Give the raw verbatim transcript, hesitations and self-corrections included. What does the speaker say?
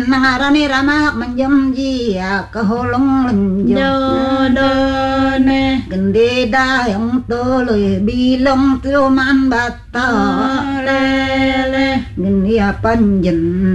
Narani ramak menjem jia keholong lenjong Dodone Gende dayong toloi bilong tuman bata Lele Genia panjen